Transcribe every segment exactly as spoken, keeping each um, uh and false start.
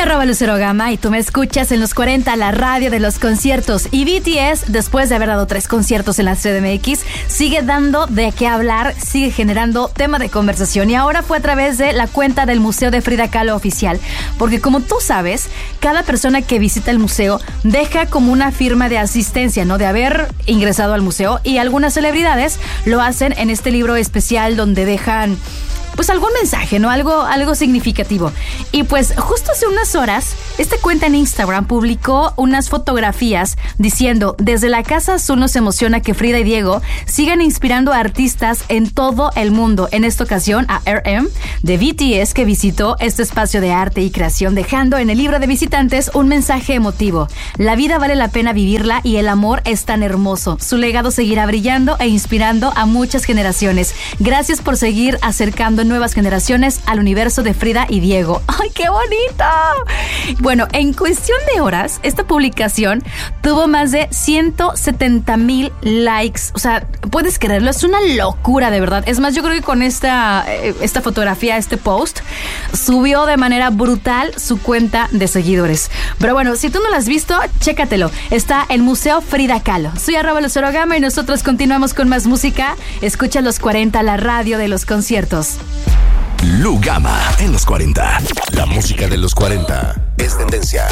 arroba Lucero Gama y tú me escuchas en los cuarenta, la radio de los conciertos. Y B T S, después de haber dado tres conciertos en la C D M X, sigue dando de qué hablar, sigue generando tema de conversación. Y ahora fue a través de la cuenta del Museo de Frida Kahlo oficial. Porque como tú sabes, cada persona que visita el museo deja como una firma de asistencia, ¿no? De haber ingresado al museo. Y algunas celebridades lo hacen en este libro especial donde dejan pues algún mensaje, ¿no? Algo, algo significativo. Y pues justo hace unas horas, esta cuenta en Instagram publicó unas fotografías diciendo: desde la Casa Azul nos emociona que Frida y Diego sigan inspirando a artistas en todo el mundo. En esta ocasión a R M de B T S, que visitó este espacio de arte y creación, dejando en el libro de visitantes un mensaje emotivo. La vida vale la pena vivirla y el amor es tan hermoso. Su legado seguirá brillando e inspirando a muchas generaciones. Gracias por seguir acercando nuevas generaciones al universo de Frida y Diego. ¡Ay, qué bonito! Bueno, en cuestión de horas, esta publicación tuvo más de ciento setenta mil likes. O sea, puedes creerlo, es una locura, de verdad. Es más, yo creo que con esta, esta fotografía, este post, subió de manera brutal su cuenta de seguidores. Pero bueno, si tú no lo has visto, chécatelo. Está el Museo Frida Kahlo. Soy arroba Lucero Gama y nosotros continuamos con más música. Escucha los cuarenta, la radio de los conciertos. Lu Gama en los cuarenta. La música de los cuarenta es tendencia.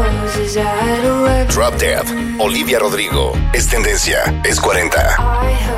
Drop Dead, Olivia Rodrigo es tendencia, es cuarenta.